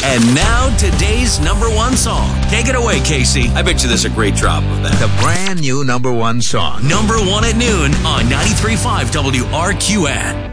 And now, today's number one song. Take it away, Casey. I bet you there's a great drop of that. The brand new number one song. Number one at noon on 93.5 WRQN.